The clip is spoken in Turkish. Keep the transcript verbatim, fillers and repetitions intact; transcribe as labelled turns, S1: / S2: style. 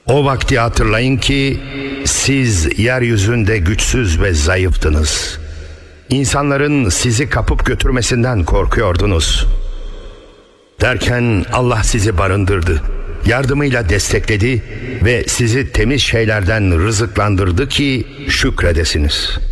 S1: O vakti hatırlayın ki siz yeryüzünde güçsüz ve zayıftınız. İnsanların sizi kapıp götürmesinden korkuyordunuz. Derken Allah sizi barındırdı, yardımıyla destekledi ve sizi temiz şeylerden rızıklandırdı ki şükredesiniz.